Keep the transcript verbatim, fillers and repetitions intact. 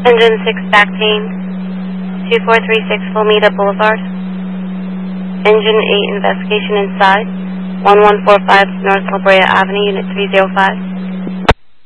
Engine six back pain, two four three six Flamita Boulevard. Engine eight investigation inside, one one four five North La Brea Avenue, Unit three zero five.